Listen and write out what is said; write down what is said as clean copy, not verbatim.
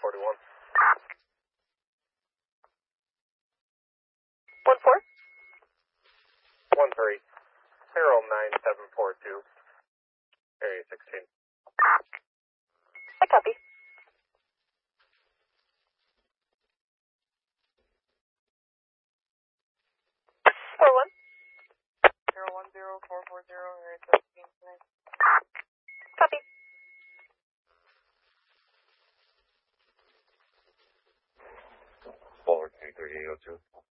41. 1-4. 1-3. 09742. Area 16. I copy. 4-1. 010440, area 17 tonight. Copy. Ballard 23802.